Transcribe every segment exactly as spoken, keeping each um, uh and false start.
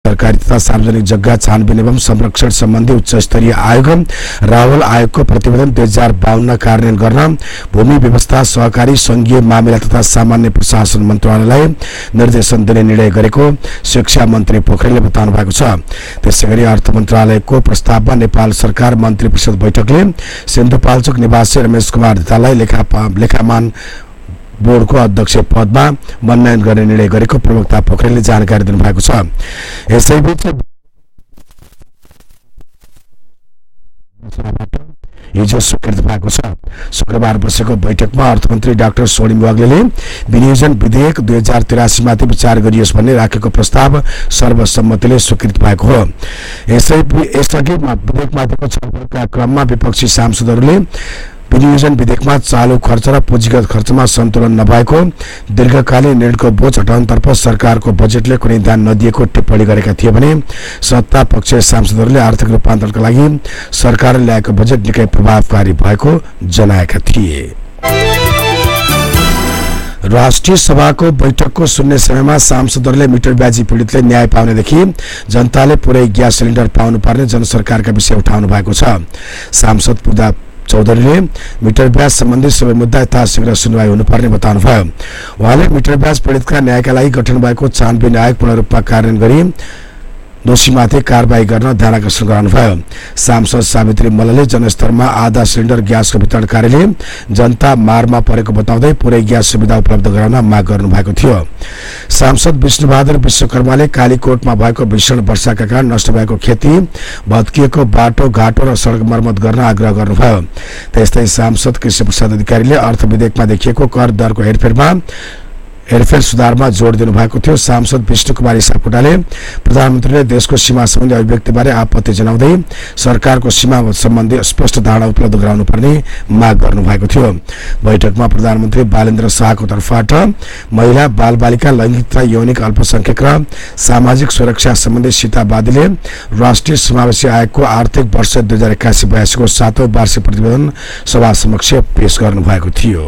सरकारी तथा सार्वजनिक जग्गा छानबिन एवं संरक्षण सम्बन्धी उच्च स्तरीय आयोग रावल आयोगको प्रतिवेदन दुई हजार बाहन्न कार्यान्वयन गर्न भूमि व्यवस्था सहकारी संघीय मामिला तथा सामान्य प्रशासन मन्त्रालयलाई निर्देशन दिने निर्णय गरेको शिक्षा मन्त्री पोखरेलले बताउनु भएको छ। त्यसैगरी अर्थ मन्त्रालयको प्रस्तावमा नेपाल सरकार मन्त्री परिषद बैठकले सिन्धुपाल्चोक निवासी रमेश कुमार धिताललाई लेखा लेखामान बोर्डको अध्यक्ष पदमा मनोनयन गर्ने निर्णय गरेको प्रवक्ता पोखरेलले जानकारी दिनुभएको छ। यसैबीच हिजो स्वीकृत भएको छ। शुक्रबार बसेको बैठकमा अर्थमन्त्री डाक्टर स्वर्णिम वाग्लेले विनियोजन विधेयक दुई हजार तिरासी माथि विचार गरियोस् भन्ने राखेको प्रस्ताव सर्वसम्मतिले स्वीकृत भएको हो। यसै यसअघि विधेयकमाथिको छलफलका क्रममा विपक्षी सांसदहरूले विनियोजन विधेयकमा चालू खर्च र पुँजीगत खर्चमा सन्तुलन नभएको, दीर्घकालीन ऋणको बोझ हटाउनतर्फ सरकारको बजेटले कुनै ध्यान नदिएको टिप्पणी गरेका थिए भने सत्ता पक्षीय सांसदहरूले आर्थिक रूपान्तरणका लागि सरकारले ल्याएको बजेट निकै प्रभावकारी भएको जनाएका थिए। राष्ट्रिय सभाको बैठकको शून्य समयमा सांसदहरूले मिटर ब्याजी पीडितले न्याय पाउनेदेखि जनताले पुरै ग्यास सिलिन्डर पाउनुपर्ने जनसरकारका विषय उठाउनु भएको छ। सांसद पूजा चौधरीले मिटर ब्याज सम्बन्धी सबै मुद्दा यथाशीघ्र सुनवाई हुनुपर्ने बताउनुभयो। उहाँले मिटर ब्याज पीडितका न्यायका लागि गठन भएको छानबिन आयोग पूर्ण रूपमा कार्यान्वयन गरी दोषीमाथि कारबाही गर्न ध्यानाकर्षण गराउनुभयो। सांसद सावित्री मल्लले जनस्तरमा आधा सिलिन्डर ग्यासको वितरण कार्यले जनता मारमा परेको बताउँदै पुरै ग्यास सुविधा उपलब्ध गराउन माग गर्नुभएको थियो। सांसद विष्णुबहादुर विश्वकर्माले कालीकोटमा भएको भीषण वर्षाका कारण नष्ट भएको खेती, भत्किएको बाटो घाटो र सडक मर्मत गर्न आग्रह गर्नुभयो। त्यस्तै सांसद कृष्ण प्रसाद अधिकारीले अर्थ विधेयकमा देखिएको कर दरको हेरफेरमा हेरफेर सुधारमा जोड दिनुभएको थियो। सांसद विष्णु कुमारी सापकोटाले प्रधानमन्त्रीले देशको सीमा सम्बन्धी अभिव्यक्तिबारे आपत्ति जनाउँदै सरकारको सीमा सम्बन्धी स्पष्ट धारणा उपलब्ध गराउनुपर्ने माग गर्नुभएको थियो। बैठकमा प्रधानमन्त्री बालेन्द्र शाहको तर्फबाट महिला बालबालिका लैंगिक तथा यौनिक अल्पसंख्यक र सामाजिक सुरक्षा सम्बन्धी सीता बादीले राष्ट्रिय समावेशी आयोगको आर्थिक वर्ष दुई हजार एक्कासी बयासीको सातौं वार्षिक प्रतिवेदन सभा समक्ष पेश गर्नुभएको थियो।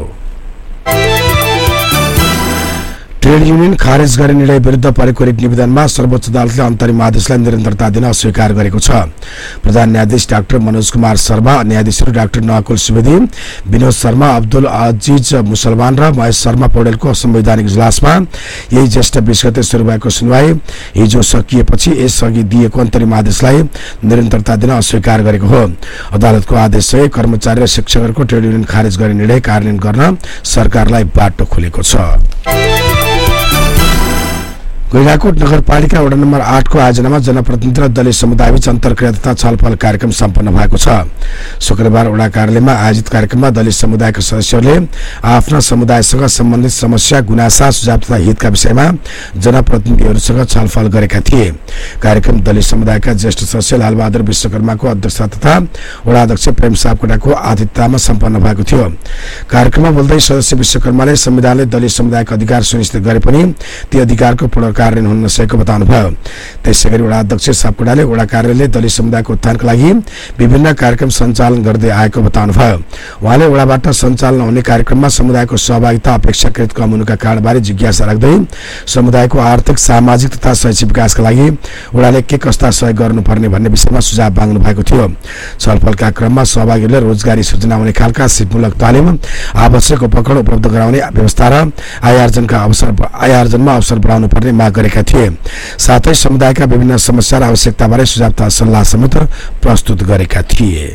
ट्रेड युनियन खारेज गर्ने निर्णय विरुद्ध परेको रिट निवेदनमा सर्वोच्च अदालतले अन्तरिम आदेशलाई निरन्तरता दिन अस्वीकार गरेको छ। प्रधान न्यायाधीश डाक्टर मनोज कुमार शर्मा, न्यायाधीशहरू डाक्टर नकुल सुवेदी, विनोद शर्मा, अब्दुल अजीज मुसलमान र महेश शर्मा पौडेलको संवैधानिक इजलासमा यही ज्येष्ठ बीस गते सुरु भएको सुनवाई हिजो सकिएपछि यसअघि दिएको अन्तरिम आदेशलाई निरन्तरता दिन अस्वीकार गरेको हो। अदालतको आदेशसँगै कर्मचारी र शिक्षकहरूको ट्रेड युनियन खारेज गर्ने निर्णय कार्यान्वयन गर्न सरकारलाई बाटो खोलेको छ। गैंडाकोट नगरपालिका वडा नम्बर आठ को आयोजनामा जनप्रतिनिधि र दलित समुदायबीच अन्तर्क्रिया तथा छलफल कार्यक्रम सम्पन्न भएको छ। शुक्रबार वडा कार्यालयमा आयोजित कार्यक्रममा दलित समुदायका सदस्यहरूले आफ्ना समुदायसँग सम्बन्धित समस्या, गुनासा, सुझाव तथा हितका विषयमा जनप्रतिनिधिहरूसँग छलफल गरेका थिए। कार्यक्रम दलित समुदायका ज्येष्ठ सदस्य लालबहादुर विश्वकर्माको अध्यक्षता तथा वडा अध्यक्ष प्रेम सापकोटाको आतिथ्यतामा सम्पन्न भएको थियो। कार्यक्रममा बोल्दै सदस्य विश्वकर्माले संविधानले दलित समुदायका अधिकार सुनिश्चित गरे पनि ती अधिकारको पूर्ण कार्यान्वयन हुन नसकेको बताउनुभयो। त्यसैगरी वडा अध्यक्ष सापकोटाले वडा कार्यालयले दलित समुदायको उत्थानका लागि विभिन्न कार्यक्रम सञ्चालन गर्दै आएको बताउनुभयो। उहाँले वडाबाट सञ्चालन हुने कार्यक्रममा समुदायको सहभागिता अपेक्षाकृत कम हुनुका कारणबारे जिज्ञासा राख्दै समुदायको आर्थिक, सामाजिक तथा शैक्षिक विकासका लागि वडाले के कस्ता सहयोग गर्नुपर्ने भन्ने विषयमा सुझाव माग्नु भएको थियो। छलफलका क्रममा सहभागीहरूले रोजगारी सृजना हुने खालका सिपमूलक तालिम, आवश्यक उपकरण उपलब्ध गराउने व्यवस्था र आयार्जनका अवसर आयार्जनमा अवसर बढाउनु पर्ने माग गरेका थिए। साथै समुदायका विभिन्न समस्या र आवश्यकताबारे सुझाव तथा सल्लाह समेत प्रस्तुत गरेका थिए।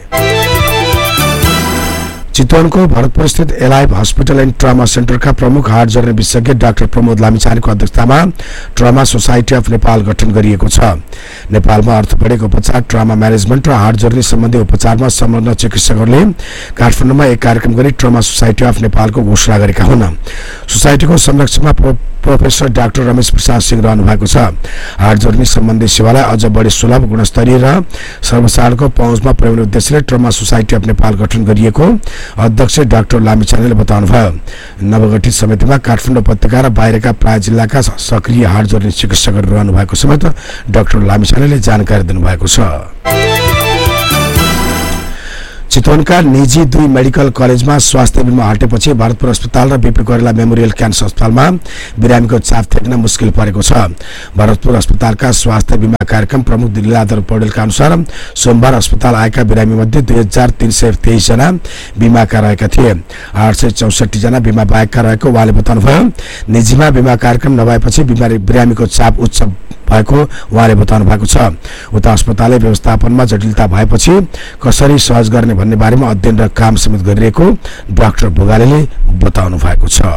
चितवनको भरतपुर स्थित एलाइभ हस्पिटल एन्ड ट्रमा सेन्टरका प्रमुख हार्ट जोर्नी विशेषज्ञ डाक्टर प्रमोद लामिछानेको अध्यक्षतामा ट्रमा सोसाइटी अफ नेपाल गठन गरिएको छ। नेपालमा अर्थोपेडिक उपचार, ट्रमा म्यानेजमेन्ट र हार्ट जोर्नी सम्बन्धी उपचारमा संलग्न चिकित्सकहरूले काठमाडौँमा एक कार्यक्रम गरी ट्रमा सोसाइटी अफ नेपालको घोषणा गरेका हुन्। सोसाइटीको संरक्षकमा प्रोफेसर डाक्टर रमेश प्रसाद सिंह रहनु भएको छ। हार्ट जोर्नी सम्बन्धी सेवालाई अझ बढी सुलभ, गुणस्तरीय र सर्वसाधारणको पहुँचमा पुर्याउने उद्देश्यले ट्रमा सोसाइटी अफ नेपाल गठन गरिएको अध्यक्ष डाक्टर लामिछानेले बताउनुभयो। नवगठित समितिमा काठमाडौँ उपत्यका र बाहिरका प्राय जिल्लाका सक्रिय हार्ट जोर्नी चिकित्सकहरू रहनु भएको समेत डाक्टर लामिछानेले जानकारी दिनुभएको छ। चितवनका निजी दुई मेडिकल कलेजमा स्वास्थ्य बिमा हटेपछि भरतपुर अस्पताल र बीपी कोइराला मेमोरियल क्यान्सर अस्पतालमा बिरामीको चाप थेक्न मुस्किल परेको छ। भरतपुर अस्पतालका स्वास्थ्य बिमा कार्यक्रम प्रमुख लीलाधर पौडेलका अनुसार सोमबार अस्पताल आएका बिरामी मध्ये दुई हजार तीन सय तेइस जना बिमाका रहेका थिए। आठ सय चौसठी जना बिमा बाहेकका रहेको उहाँले बताउनुभयो। निजीमा बिमा कार्यक्रम नभएपछि बिमारी बिरामीको चाप उच्च भएको उहाँले बताउनु भएको छ। उता अस्पतालले व्यवस्थापनमा जटिलता भएपछि कसरी सहज गर्ने भन्ने बारेमा अध्ययन र काम समेत गरिरहेको डाक्टर भोगालेले बताउनु भएको छ।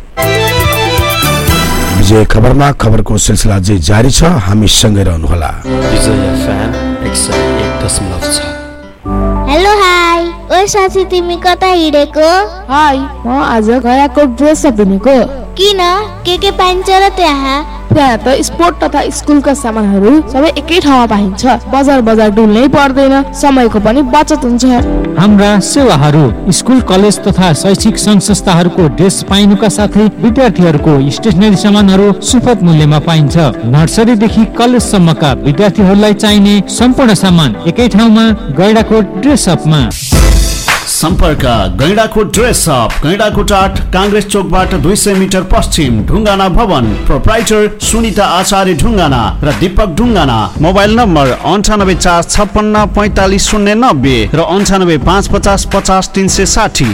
विजय खबरमा खबरको सिलसिला अझै जारी छ, हामी सँगै रहनुहोला। हेलो हाई, ओ साथी तिमी कता हिँडेको? हाई, म आज गयाको ड्रेस किनेको। किन? के के पाइन्छ र त्यहाँ? त्यहाँ त स्पोर्ट तथा स्कुलका सामानहरू सबै एकै ठाउँमा पाइन्छ। बजार बजार डुल्नै पर्दैन, समयको पनि बचत हुन्छ। हाम्रा सेवाहरू स्कुल कलेज तथा शैक्षिक संघ संस्थाहरूको ड्रेस पाइनुका साथै विद्यार्थीहरूको स्टेशनरी सामानहरू सुपथ मूल्यमा पाइन्छ। नर्सरीदेखि कलेजसम्मका विद्यार्थीहरूलाई चाहिने सम्पूर्ण सामान एकै ठाउँमा गैंडाकोट ड्रेस अपमा। सम्पर्क गैंडाकोट ड्रेस अप, गैंडाकोट आठ कांग्रेस चौकबाट दुई सय मिटर पश्चिम, ढुङ्गाना भवन। प्रोप्राइटर सुनिता आचार्य ढुङ्गाना र दीपक ढुङ्गाना। मोबाइल नम्बर अन्ठानब्बे चार छप्पन्न पैंतालिस शून्य नब्बे र अन्ठानब्बे पाँच पचास पचास तीन सय साठी।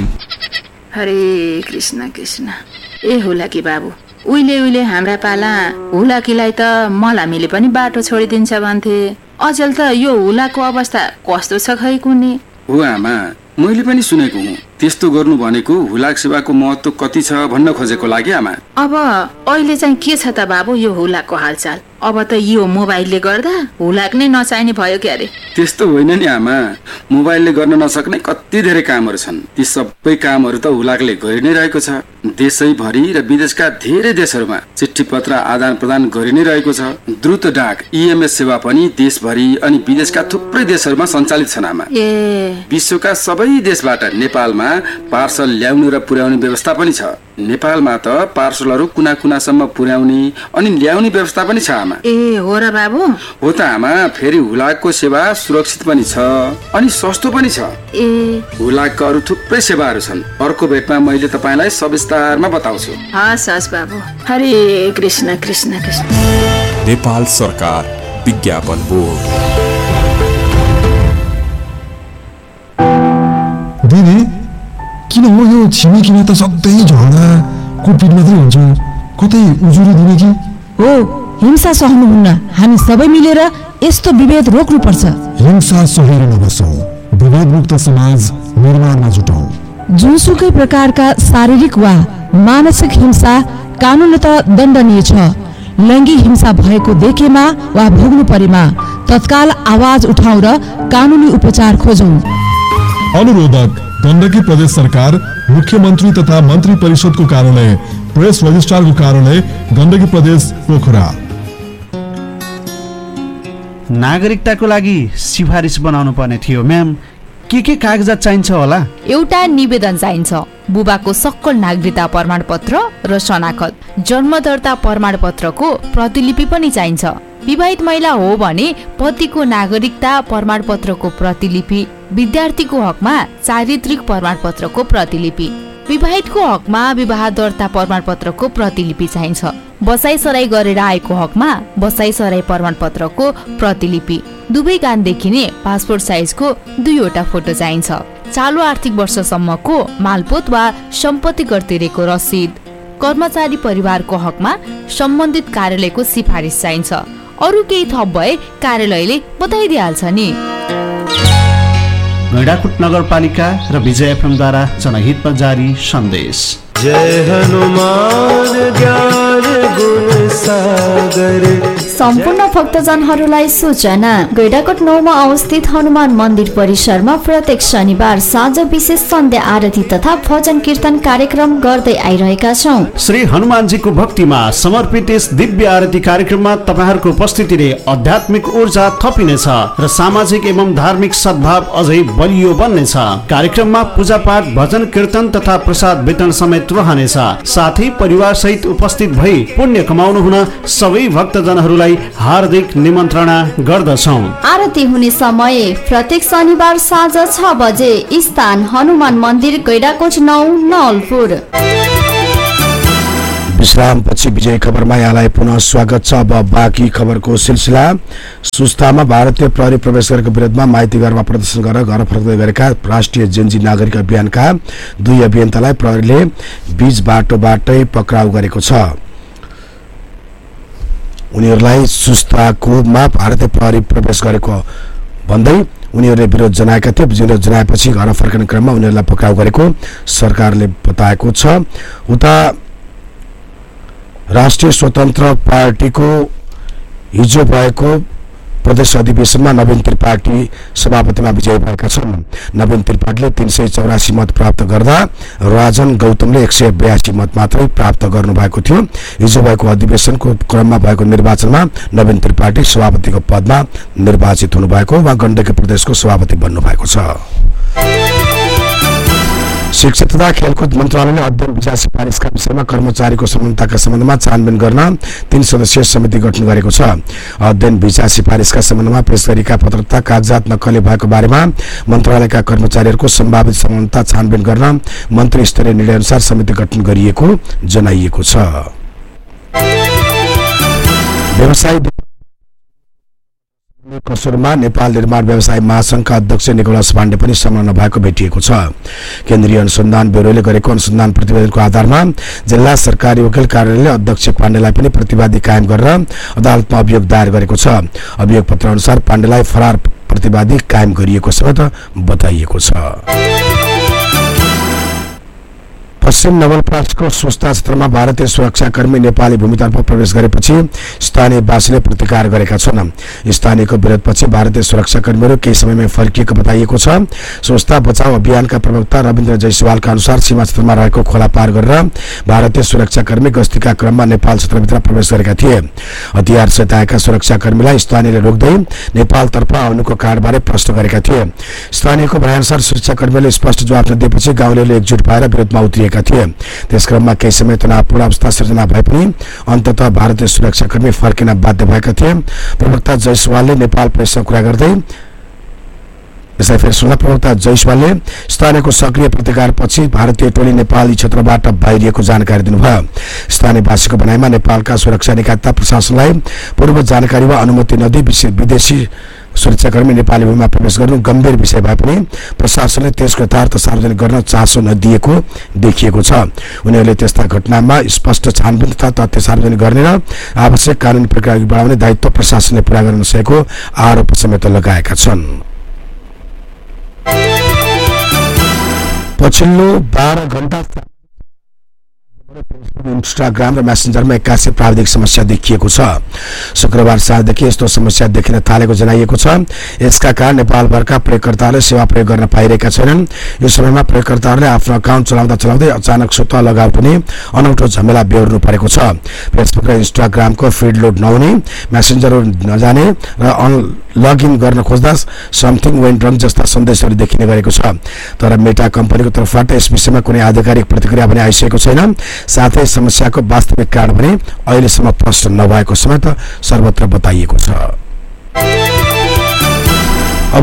हरे कृष्ण कृष्ण। ए हुलाकी बाबु, उहिले उहिले हाम्रा पाला हुलाकीलाई त मलामीले पनि बाटो छोडिदिन्छ भन्थे। अचेल त यो हुलाको अवस्था कस्तो छ खै कुनी? हो आमा, मैले पनि सुनेको हुँ। त्यस्तो गर्नु भनेको हुलाक सेवाको महत्व कति छ भन्न खोजेको लागि आमा। अब अहिले चाहिँ के छ त बाबु यो हुलाकको हालचाल? अब त यो मोबाइलले गर्दा हुलाक नै नचाहिने भयो क्यारे? त्यस्तो होइन नि आमा, मोबाइलले गर्न नसक्ने कति धेरै कामहरू छन्। ती सबै कामहरू त हुलाकले गरि नै रहेको छ। देशैभरि र विदेशका धेरै देशहरूमा चिठी पत्र आदान प्रदान गरि नै रहेको छ। द्रुत डाक ईएमएस सेवा पनि देशभरि अनि विदेशका थुप्रै देशहरूमा सञ्चालित छन् आमा। ए विश्वका सबै देशबाट नेपालमा पार्सल ल्याउनु र पुर्याउने व्यवस्था पनि छ। नेपालमा त पार्सलहरू कुना कुनासम्म पुर्याउने अनि ल्याउने व्यवस्था पनि छ आमा। ए हो र बाबु? हो त आमा, फेरि हुलाकको सेवा सुरक्षित पनि छ अनि सस्तो पनि छ। ए हुलाकका अरू थुप्रै सेवाहरू छन्। अर्को भेटमा मैले तपाईँलाई सविस्तारमा बताउँछु। हस् हस् बाबु। हरे कृष्ण कृष्ण कृष्ण। नेपाल सरकार विज्ञापन बोर्ड। दिदी, किन हो यो छिमेकीमा त सधैँ झगडा कुटपिट मात्रै हुन्छ? कतै उजुरी दिने कि? हो, हिंसा सहनुहुन्न। हामी सबै मिलेर यस्तो विभेद रोक्नुपर्छ। हिंसा सहेर नबसौँ, विभेद मुक्त समाज निर्माणमा जुटौँ। जुनसुकै प्रकारका शारीरिक वा मानसिक हिंसा कानुनत दण्डनीय छ। लैङ्गिक हिंसा भएको देखेमा वा भोग्नु परेमा तत्काल आवाज उठाउँ र कानुनी उपचार खोजौँ। अनुरोधक गण्डकी प्रदेश सरकार, मुख्यमन्त्री तथा मन्त्री परिषदको कार्यालय, प्रेस रजिस्ट्रारको कार्यालय, गण्डकी प्रदेश पोखरा। नागरिकताको लागि सिफारिस बनाउनु पर्ने थियो म्याम, के के कागजात चाहिन्छ होला? एउटा निवेदन चाहिन्छ, बुबाको सक्कल नागरिकता प्रमाणपत्र र शनाखत, जन्म दर्ता प्रमाणपत्रको प्रतिलिपि पनि चाहिन्छ। विवाहित महिला हो भने पतिको नागरिकता प्रमाणपत्रको प्रतिलिपि, विद्यार्थीको हकमा चारित्रिक प्रमाणपत्रको प्रतिलिपि, विवाहितको हकमा विवाह दर्ता प्रमाणपत्रको प्रतिलिपि चाहिन्छ। बसाइसराई गरेर आएको हकमा बसाइसराई प्रमाणपत्रको प्रतिलिपि, दुवै कान देखिने पासपोर्ट साइजको दुईवटा फोटो चाहिन्छ। चालु आर्थिक वर्षसम्मको मालपोत वा सम्पत्ति कर तिरेको रसिद, कर्मचारी परिवारको हकमा सम्बन्धित कार्यालयको सिफारिस चाहिन्छ। अरू केही थप भए कार्यालयले बताइदिहाल्छ नि। गैंडाकोट नगरपालिका र विजय एफएमद्वारा जनहितमा जारी सन्देश। जय हनुमान ज्ञान गुण सागर। सम्पूर्ण भक्तजनहरूलाई सूचना, गैंडाकोट नौमा अवस्थित हनुमान मन्दिर परिसरमा प्रत्येक शनिबार साँझ विशेष सन्ध्या आरती तथा भजन कीर्तन कार्यक्रम गर्दै आइरहेका छौँ। श्री हनुमानजीको भक्तिमा समर्पित यस दिव्य आरती कार्यक्रममा तपाईहरूको उपस्थितिले आध्यात्मिक ऊर्जा थपिनेछ र सामाजिक एवं धार्मिक सद्भाव अझै बलियो बन्नेछ। कार्यक्रममा पूजापाठ, भजन कीर्तन तथा प्रसाद वितरण समेत रहनेछ। साथै परिवार सहित उपस्थित भई पुण्य कमाउनु हुन सबै भक्तजनहरूलाई सबैलाई हार्दिक निमन्त्रणा गर्दछौँ। आरती हुने समय प्रत्येक शनिबार साँझ छ बजे, स्थान हनुमान मन्दिर गैडाकोट नौ नवलपुर। विश्रामपछि विजय खबरमा यहाँलाई पुनः स्वागत छ। अब बाँकी खबरको सिलसिला। सुस्तामा भारतीय प्रहरी प्रवेश गरेको विरोधमा माइती घरमा प्रदर्शन गरेर घर फर्क्दै गरेका राष्ट्रिय जेन्जी नागरिक अभियानका दुई अभियन्तालाई प्रहरीले बीच बाटोबाटै पक्राउ गरेको छ। उनीहरूलाई सुस्ताकोमा भारतीय प्रहरी प्रवेश गरेको भन्दै उनीहरूले विरोध जनाएका थिए। विरोध जनाएपछि घर फर्कने क्रममा उनीहरूलाई पक्राउ गरेको सरकारले बताएको छ। उता राष्ट्रिय स्वतन्त्र पार्टीको हिजो भएको प्रदेश अधिवेशनमा नवीन त्रिपाठी सभापतिमा विजयी भएका छन्। नवीन त्रिपाठीले तीन सय चौरासी मत प्राप्त गर्दा राजन गौतमले एक सय बयासी मत मात्रै प्राप्त गर्नु भएको थियो। हिजो भएको अधिवेशनको क्रममा भएको निर्वाचनमा नवीन त्रिपाठी सभापतिको पदमा निर्वाचित हुनुभएको वा गण्डकी प्रदेशको सभापति बन्नु भएको छ। शिक्षा तथा खेलकुद मन्त्रालयले अध्ययन भिजा सिफारिसका विषयमा कर्मचारीको समानताका सम्बन्धमा छानबिन गर्न तीन सदस्यीय समिति गठन गरेको छ। अध्ययन भिजा सिफारिसका सम्बन्धमा पेश गरेका पत्रता कागजात नक्कली भएको बारेमा मन्त्रालयका कर्मचारीहरूको सम्भावित समानता छानबिन गर्न मन्त्री स्तरीय निर्णय अनुसार समिति गठन गरिएको जनाइएको छ। व्यवसाय कसुरमा नेपाल निर्माण व्यवसाय महासंघका अध्यक्ष निकोलस पाण्डे पनि संलग्न भएको भेटिएको छ। केन्द्रीय अनुसन्धान ब्युरोले गरेको अनुसन्धान प्रतिवेदनको आधारमा जिल्ला सरकारी वकिल कार्यालयले अध्यक्ष पाण्डेलाई पनि प्रतिवादी कायम गरेर अदालतमा अभियोग दायर गरेको छ। अभियोग पत्र अनुसार पाण्डेलाई फरार प्रतिवादी कायम गरिएको समेत बताइएको छ। पश्चिम नवलपरासीको सुस्ता क्षेत्रमा भारतीय सुरक्षाकर्मी नेपाली भूमितर्फ प्रवेश गरेपछि स्थानीयवासीले प्रतिकार गरेका छन्। स्थानीयको विरोधपछि भारतीय सुरक्षाकर्मीहरू केही समयमै फर्किएको बताइएको छ। सुस्ता बचाउ अभियानका प्रवक्ता रविन्द्र जयसवालका अनुसार सीमा क्षेत्रमा रहेको खोला पार गरेर भारतीय सुरक्षाकर्मी गस्तीका क्रममा नेपाल क्षेत्रभित्र प्रवेश गरेका थिए। हतियारसहित आएका सुरक्षाकर्मीलाई स्थानीयले रोक्दै नेपालतर्फ आउनुको कारणबारे प्रश्न गरेका थिए। स्थानीयको भनाइअनुसार सुरक्षाकर्मीले स्पष्ट जवाफ नदिएपछि गाउँलेले एकजुट भएर विरोधमा उत्रिएका थिए। त्यसक्रममा केही समय तनावपूर्ण अवस्था सिर्जना भए पनि अन्ततः भारतीय सुरक्षाकर्मी फर्किन बाध्य भएका थिए। प्रवक्ता जयसवालले नेपाल प्रेससँग कुरा गर्दै यसलाई फेरि सुन्दा प्रवक्ता जयसवालले स्थानीयको सक्रिय प्रतिकारपछि भारतीय टोली नेपाली क्षेत्रबाट बाहिरिएको जानकारी दिनुभयो। स्थानीयवासीको भनाइमा नेपालका सुरक्षा निकायता प्रशासनलाई पूर्व जानकारी वा अनुमति नदिई विदेशी सुरक्षाकर्मी नेपाली भूमिमा प्रवेश गर्नु गम्भीर विषय भए पनि प्रशासनले त्यसको यथार्थ सार्वजनिक गर्न चासो नदिएको देखिएको छ। उनीहरूले त्यस्ता घटनामा स्पष्ट छानबिन तथा तथ्य सार्वजनिक गर्ने र आवश्यक कानुनी प्रक्रिया अघि बढाउने दायित्व प्रशासनले पूरा गर्न नसकेको आरोप समेत लगाएका छन्। पछिल्लो बाह्र घण्टा इन्स्टाग्राम र मेसेन्जरमा एक्कासी प्राविधिक समस्या देखिएको छ। शुक्रबार साँझदेखि यस्तो समस्या देखिन थालेको जनाइएको छ। यसका कारण नेपालभरका प्रयोगकर्ताहरूले सेवा प्रयोग गर्न पाइरहेका छैनन्। यो समयमा प्रयोगकर्ताहरूले आफ्नो अकाउन्ट चलाउँदा चलाउँदै अचानक स्वत लगाउट हुने अनौठो झमेला बेहोर्नु परेको छ। फेसबुक र इन्स्टाग्रामको फिड लोड नहुने, मेसेन्जरहरू नजाने र अन लगइन गर्न खोज्दा समथिङ वेन्ट रङ जस्ता सन्देशहरू देखिने गरेको छ। तर मेटा कम्पनीको तर्फबाट यस विषयमा कुनै आधिकारिक प्रतिक्रिया पनि आइसकेको छैन। साथै समस्याको वास्तविक कारण भने अहिलेसम्म प्रश्न नभएको समेत सर्वत्र बताइएको छ। अब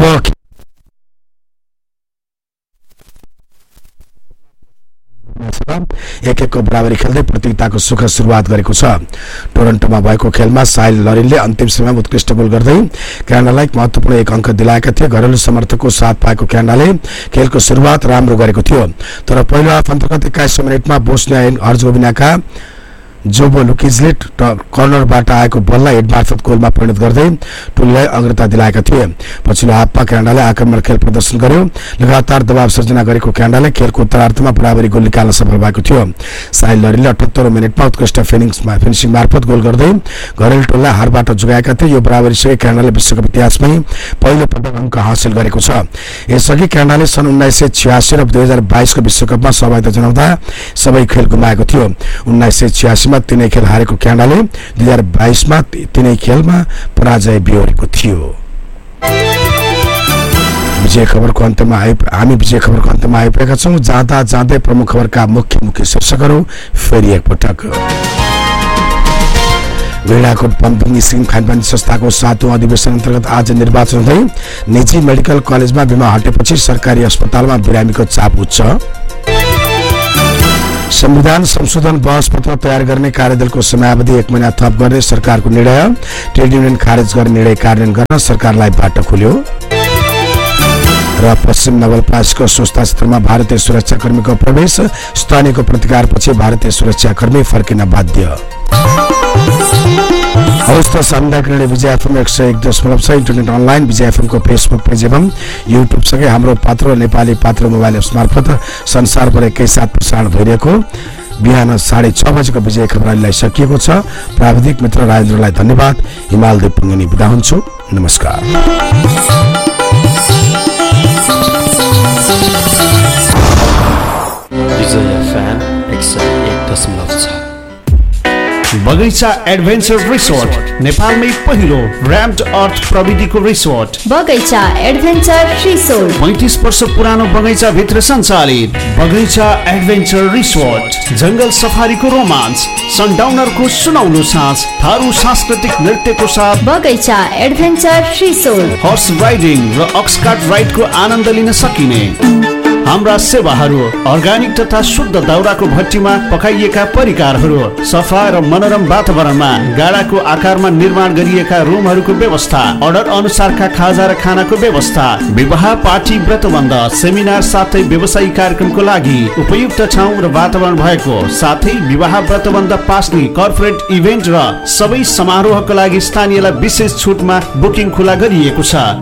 एक एकको बराबरी खेल्दै प्रतियोगिताको सुखद सुरुवात गरेको छ। टोरन्टोमा भएको खेलमा साहिल लरिनले अन्तिम समयमा उत्कृष्ट गोल गर्दै क्यानाडालाई महत्त्वपूर्ण एक अङ्क दिलाएका थिए। घरेलु समर्थकको साथ पाएको क्यानाडाले खेलको सुरुवात राम्रो गरेको थियो, तर पहिलो हाफ अन्तर्गत एक्काइसौँ मिनटमा बोस्निया हर्जगोभिनाका जोबो लुकिजले कर्नरबाट आएको बललाई हेड मार्फत गोलमा परिणत गर्दै टोलीलाई अग्रता दिलाएका थिए। पछिल्लो हाफमा क्यानाडाले आक्रमण खेल प्रदर्शन गर्यो। लगातार दबाव सृजना गरेको क्यानाडाले खेलको उत्तरार्धमा बराबरी गोल निकाल्न सफल भएको थियो। साहिल लरिनले अठहत्तरौं मिनटमा उत्कृष्ट फिनिसिङ मार्फत गोल गर्दै घरेलु टोलीलाई हारबाट जोगाएका थिए। यो बराबरीसँगै क्यानाडाले विश्वकप इतिहासमै पहिलो पटक अङ्क हासिल गरेको छ। यसअघि क्यानाडाले सन् उन्नाइस सय छ्यासी र दुई हजार बाइसको विश्वकपमा सहभागिता जनाउँदा सबै खेल गुमाएको थियो। उन्नाइस सय छ्यासीमा तीनै खेल हारेको क्यानाडाले दुई हजार बाइसमा तीनै खेलमा पराजय बेहोरेको थियो। विजय खबरको अन्त्यमा आइ हामी विजय खबरको अन्त्यमा आइपुगेका छौँ। जाँदा जाँदै प्रमुख खबरका मुख्य मुख्य शीर्षकहरू फेरि एकपटक। गैंडाकोट पम्पिङ स्किम खानपानी संस्थाको सातौं अधिवेशन अन्तर्गत आज निर्वाचन हुँदै निजी मेडिकल कलेजमा बिमा हटेपछि सरकारी अस्पतालमा बिरामीको चाप उच्च। संविधान संशोधन बहस पत्र तयार गर्ने कार्यदलको समयावधि एक महिना थप गर्ने सरकारको निर्णय। ट्रेड युनियन खारेज गर्ने निर्णय कार्यान्वयन गर्न सरकारलाई बाटो खुल्यो। र पश्चिम नवलपरासीको स्वच्छता क्षेत्रमा भारतीय सुरक्षाकर्मीको प्रवेश, स्थानीयको प्रतिकारपछि भारतीय सुरक्षाकर्मी फर्किन बाध्य। हवस् त सामुदायिक रेडियो विजय एफएम एक सय एक दशमलव छ इन्टरनेट अनलाइन विजय एफएमको फेसबुक पेज एवं युट्युब सँगै हाम्रो पात्र नेपाली पात्र मोबाइल एप्स मार्फत संसारभर एकैसाथ प्रसारण भइरहेको बिहान साढे छ बजेको विजय खबरलाई सकिएको छ। प्राविधिक मित्र राजेन्द्रलाई धन्यवाद। हिमाल देव पुङ्गनी बिदा हुन्छु। नमस्कार। विजय एफएम एक सय एक दशमलव छ। बगैंचा एडभेन्चर रिसोर्ट नेपालमै पहिलो र्याम्ड अर्थ प्रविधिको रिसोर्ट बगैंचा एडभेन्चर रिसोर्ट पैंतीस वर्ष पुरानो बगैंचा भित्र सञ्चालित बगैंचा एडभेन्चर रिसोर्ट जंगल सफारीको रोमान्स, सनडाउनरको सुनौलो साँझ, थारू सांस्कृतिक नृत्यको साथ बगैंचा एडभेन्चर रिसोर्ट हर्स राइडिङ र अक्सकार्ट राइडको आनन्द लिन सकिने हाम्रा सेवाहरू अर्ग्यानिक तथा शुद्ध दाउराको भट्टीमा पकाइएका परिकारहरू, सफा र मनोरम वातावरणमा गाडाको आकारमा निर्माण गरिएका रुमहरूको व्यवस्था, अर्डर अनुसारका खाजा र खानाको व्यवस्था, विवाह पार्टी व्रतबन्ध सेमिनार साथै व्यवसायिक कार्यक्रमको लागि उपयुक्त ठाउँ र वातावरण भएको साथै विवाह व्रतबन्ध पास्ने कर्पोरेट इभेन्ट र सबै समारोहको लागि स्थानीयलाई विशेष छुटमा बुकिङ खुला गरिएको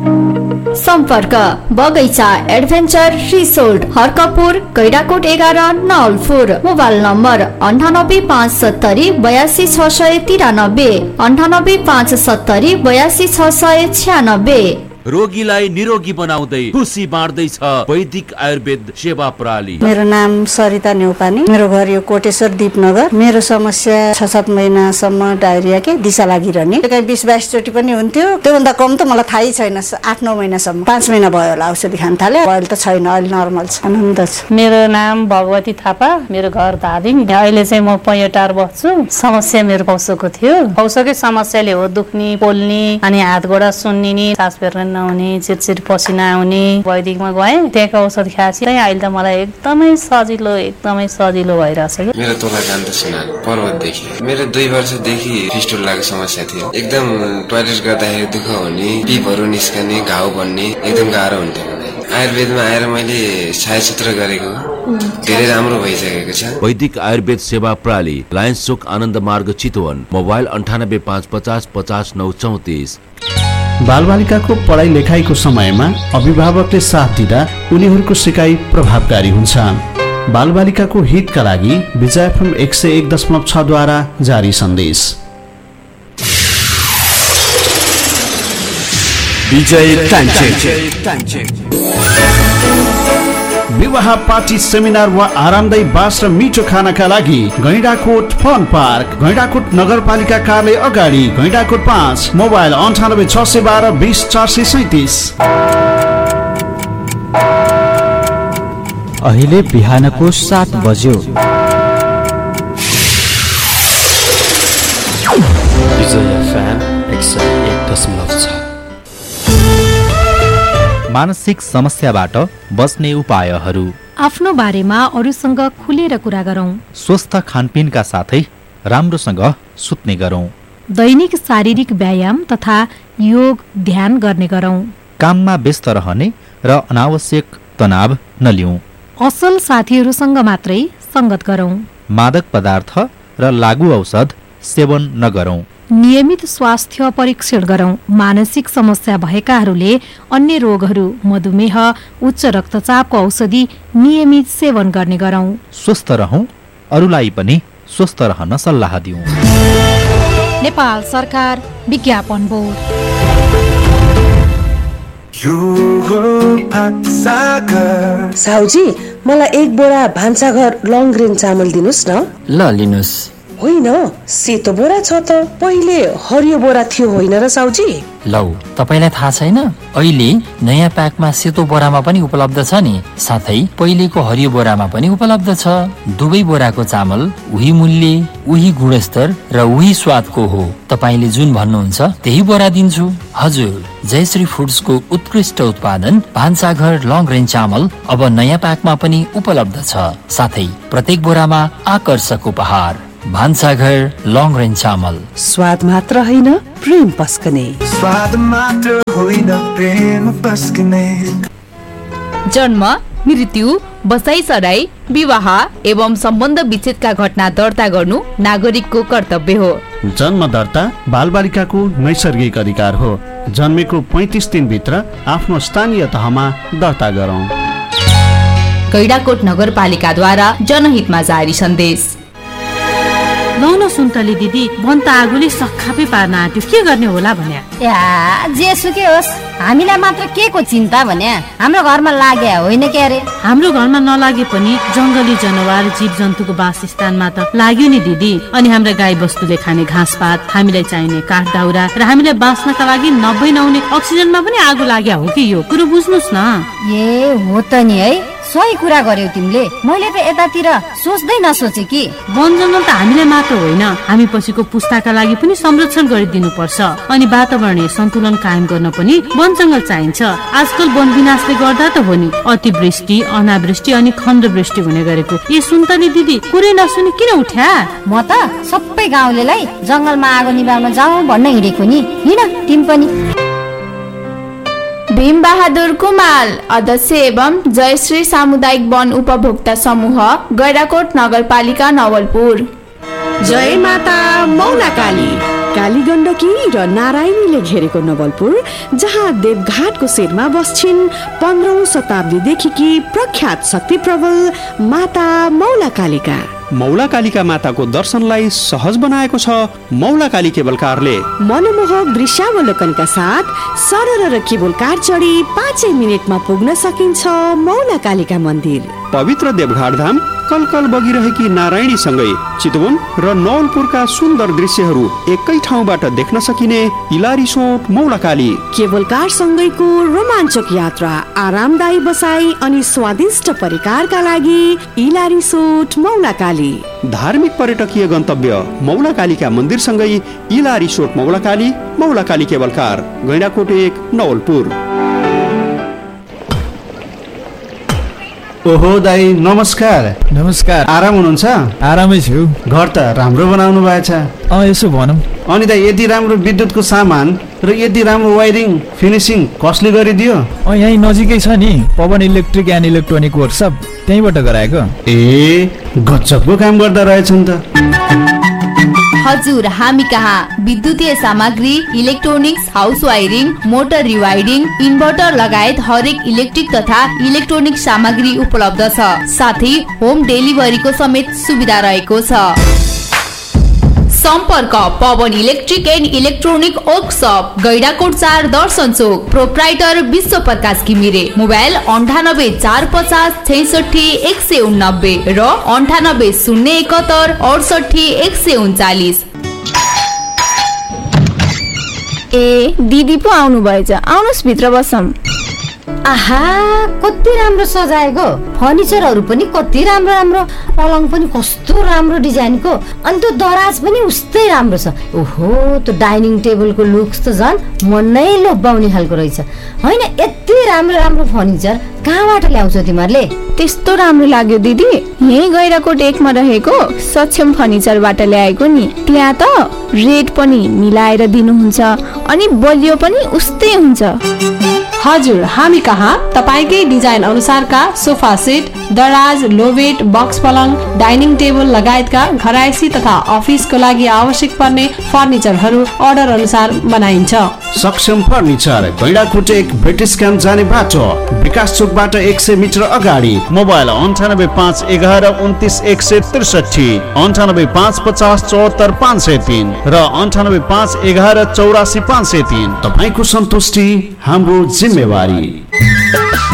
छ। सम्पर्क बगैंचा एडभेन्चर रिसोर्ट हरकपुर गैडाकोट एघार नवलपुर। मोबाइल नम्बर अन्ठानब्बे पाँच सत्तरी बयासी छ सय तिरानब्बे अन्ठानब्बे पाँच सत्तरी बयासी छ सय छ्यानब्बे। रोगीलाई निरोगी बनाउँदै खुसी बाँड्दैछ वैदिक आयुर्वेद सेवा प्रणाली। मेरो नाम सरिता न्यौपानी, मेरो घर यो कोटेश्वर दीपनगर। मेरो समस्या छ सात महिनासम्म डायरिया के दिशा लागिरहने, कहीँ बिस बाइस चोटि पनि हुन्थ्यो। त्योभन्दा कम त मलाई थाहै छैन। आठ नौ महिनासम्म पाँच महिना भयो होला औषधि खान थाले। अहिले त छैन, अहिले नर्मल छ, आनन्द छ। मेरो नाम भगवती थापा, मेरो घर धादिङ। अहिले चाहिँ म पैयोटार बस्छु। समस्या मेरो पौसोको थियो। पौसोकै समस्याले हो दुख्ने, पोल्ने, अनि हात गोडा सुन्निने, सास फेर्न नहुने, चिरचिर पसिना आउने। वैदिकमा गएँ, त्यहाँको औषध खाएपछि अहिले त मलाई एकदमै सजिलो एकदमै सजिलो भइरहेछ। मेरो तोला कान्त सुनाल पर्वतदेखि। मेरो दुई वर्षदेखि फिस्टुलाको समस्या थियो। एकदम टोयलेट गर्दाखेरि दुःख हुने, पिपहरू निस्कने, घाउ बन्ने एकदम गाह्रो हुन्थ्यो। आयुर्वेदमा आएर मैले छायाचित्र गरेको धेरै राम्रो भइसकेको छ। वैदिक आयुर्वेद सेवा प्रणाली, लायन्स चोक आनन्द मार्ग चितवन। मोबाइल अन्ठानब्बे पाँच पचास पचास नौ चौतिस। बालबालिकाको पढाइ लेखाइको समयमा अभिभावकले साथ दिँदा उनीहरूको सिकाइ प्रभावकारी हुन्छ। बालबालिकाको हितका लागि विजय एफएम एक सय एक दशमलव छ द्वारा जारी सन्देश। विजय टाइम विवाह पार्टी सेमिनार वा आरामदायी बास र मिठो खानाका लागि गैंडाकोट फन पार्क, गैंडाकोट नगरपालिका कार्यालय अगाडि, गैंडाकोट पाँच। मोबाइल अन्ठानब्बे छ सय बाह्र बिस चार सय सैतिस। अहिले बिहानको सात बज्यो। विजय एफएम एक सय एक दशमलव छ। मानसिक समस्याबाट बच्ने उपायहरू, आफ्नो बारेमा अरूसँग खुलेर कुरा गरौँ, स्वस्थ खानपिनका साथै राम्रोसँग सुत्ने गरौँ, दैनिक शारीरिक व्यायाम तथा योग ध्यान गर्ने गरौँ, काममा व्यस्त रहने र अनावश्यक तनाव नलिउँ, असल साथीहरूसँग मात्रै संगत गरौँ, मादक पदार्थ र लागू औषध सेवन नगरौँ, नियमित स्वास्थ्य परीक्षण गरौँ। मानसिक समस्या भएकाहरूले अन्य रोगहरू, मधुमेह, उच्च रक्तचापको औषधि नियमित सेवन गर्ने गरौँ। स्वस्थ रहौं, अरूलाई पनि स्वस्थ रहन सल्लाह दिउँ। नेपाल सरकार विज्ञापन बोर्ड। साहुजी, मलाई एक बोरा भान्साघर लङ ग्रेन चामल दिनुस् न। ल लिनुस्। होइन सेतो बोरा छ त, पहिले हरियो बोरा थियो होइन र साउजी? लौ तपाईलाई थाहा छैन, अहिले नयाँ प्याकमा सेतो बोरामा पनि उपलब्ध छ नि, साथै पहिलेको हरियो बोरामा पनि उपलब्ध छ। दुवै बोराको चामल उही मूल्य, उही गुणस्तर र उही स्वादको हो। तपाईले जुन भन्नुहुन्छ त्यही बोरा दिन्छु। हजुर, जयश्री फुड्सको उत्कृष्ट उत्पादन भान्साघर लङ रेन्ज चामल अब नयाँ प्याकमा पनि उपलब्ध छ, साथै प्रत्येक बोरामा आकर्षक उपहार। भान्साघर लङ रेन्ज चामल, स्वाद मात्र होइन प्रेम पस्कने। स्वाद मात्र होइन प्रेम पस्कने। जन्म, मृत्यु, बसाइसराई, विवाह एवं सम्बन्ध विच्छेदका घटना दर्ता गर्नु नागरिकको कर्तव्य हो। जन्म दर्ता बालबालिकाको नैसर्गिक अधिकार हो। जन्मेको पैंतीस दिनभित्र आफ्नो स्थानीय तहमा दर्ता गरौँ। गैडाकोट नगरपालिकाद्वारा जनहितमा जारी सन्देश। लौ न सुन्तली दिदी, वन त आगोले सखापै पार्न आँट्यो, के गर्ने होला भन्या? या जेसुकै होस्, हामीलाई मात्र के को चिन्ता भन्या? हाम्रो घरमा लागे होइन के अरे? हाम्रो घरमा नलागे पनि जंगली जनावर जीव जन्तुको वासस्थानमा त लाग्यो नि दिदी। अनि हाम्रा गाई बस्तुले खाने घाँसपात, हामीलाई चाहिने काठ दाउरा र हामीलाई बाँच्नका लागि नभई नहुने अक्सिजनमा पनि आगो लाग्या हो कि? यो कुरो बुझ्नुस् न। ए हो त नि है, सही कुरा गर्यौ तिमीले। मैले त यतातिर सोच्दै नसोचे कि वन जंगल त हामीलाई मात्र होइन, हामी पछिको पुस्ताका लागि पनि संरक्षण गरिदिनु पर्छ। अनि वातावरणीय सन्तुलन कायम गर्न पनि वन जंगल चाहिन्छ। आजकल वन विनाशले गर्दा त हो नि अतिवृष्टि, अनावृष्टि अनि खण्डवृष्टि हुने गरेको। ए सुन्तली दिदी, कुरै नसुनी किन उठ्या? म त सबै गाउँलेलाई जंगलमा आगो निभाउन जाउँ भन्न हिँडेको नि। हिँड तिमी पनि। भीम बहादुर कुमाल, अध्यक्ष एवं जयश्री सामुदायिक वन उपभोक्ता समूह, गैडाकोट नगरपालिका नवलपुर। जय माता मौला काली। काली गण्डकी र नारायणीले घेरेको नवलपुर, जहाँ देवघाटको शिरमा बस्छिन् पन्ध्रौं शताब्दीदेखि प्रख्यात शक्ति प्रबल माता मौला कालिका। मौला कालिका माताको दर्शनलाई सहज बनाएको छ मौला काली केबल कारले। मनमोहक दृश्यावलोकनका साथ सरल र केबल कार चढी पाँचै मिनटमा पुग्न सकिन्छ मौला कालिका मन्दिर। पवित्र देवघाट धाम कलकल बगिरहेकी नारायणी सँगै चितवन र नवलपुरका सुन्दर दृश्यहरू एकै ठाउँबाट देख्न सकिने इलारिसोट मौला काली। केबल कार सँगैको रोमाञ्चक यात्रा, आरामदायी बसाई अनि स्वादिष्ट परिकारका लागि इलारिसोट मौला काली। धार्मिक पर्यटकीय गन्तव्य मौला कालीका मन्दिर सँगै इलारिसोट मौला काली, मौला काली केबल कार, गैंडाकोट एक, नवलपुर। ओहो दाई नमस्कार। नमस्कार। आराम हुनुहुन्छ? आरामै छु। घर त राम्रो बनाउनु भएछ। अँ यसो भनौँ। अनि दाइ यति राम्रो विद्युतको सामान र यति राम्रो वायरिङ फिनिसिङ कसले गरिदियो? अँ यहीँ नजिकै छ नि Pawan electric and electronic workshop, त्यहीँबाट गराएको। ए गजबको काम गर्दा रहेछन् त। हजुर, हामी कहाँ विद्युतीय सामग्री, electronics, house wiring, motor रिवायरिङ, inverter लगायत हरेक इलेक्ट्रिक तथा इलेक्ट्रोनिक सामग्री उपलब्ध छ। साथै होम डेलिभरीको समेत सुविधा रहेको छ। सम्पर्क Pawan electric and electronic workshop, Gaindakot चार, दर्शन चोक, प्रोप्राइटर विश्व प्रकाश घिमिरे। मोबाइल अन्ठानब्बे चार पचास छैसठी एक सय उन्नब्बे र अन्ठानब्बे शून्य एकहत्तर अडसठी एक सय उन्चालिस। ए दिदी पो आउनु भएछ, आउनुस् भित्र बसौँ। आहा कति राम्रो सजाएको, फर्निचरहरू पनि कति राम्रो राम्रो, पलङ पनि कस्तो राम्रो डिजाइनको, अनि त्यो दराज पनि उस्तै राम्रो छ। ओहो त्यो डाइनिङ टेबलको लुक्स त झन् मन नै लोभ्याउने खालको रहेछ। होइन यति राम्रो राम्रो फर्निचर कहाँबाट ल्याउँछौ तिमीहरूले? त्यस्तो राम्रो लाग्यो दिदी, यही गैडाकोट एकमा रहेको सक्षम फर्निचरबाट ल्याएको नि। त्यहाँ त रेट पनि मिलाएर दिनुहुन्छ अनि बलियो पनि उस्तै हुन्छ। हजुर, हामी कहाँ तपाईकै डिजाइन अनुसारका सोफा सेट, दराज, लोबेट, बक्स पलङ, डाइनिङ टेबल लगायतका घरायसी तथा अफिसको लागि आवश्यक पर्ने फर्निचरहरू अर्डर अनुसार बनाइन्छ। सक्षम फर्निचर, गैडाकोट एक, ब्रिटिस क्याम्प जाने बाटो, विकास चोकबाट एक सय मिटर अगाडि। मोबाइल अन्ठानब्बे पाँच एघार उन्तिस एक सय त्रिसठी, अन्ठानब्बे पाँच पचास चौहत्तर पाँच सय तीन र अन्ठानब्बे पाँच एघार चौरासी पाँच सय तीन। तपाईँको सन्तुष्टि हाम्रो जिम्मेवारी।